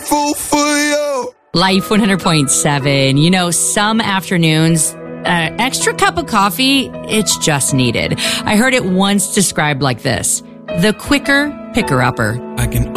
grateful for you. Life 100.7. You know, some afternoons, extra cup of coffee, it's just needed. I heard it once described like this: the quicker picker-upper. I can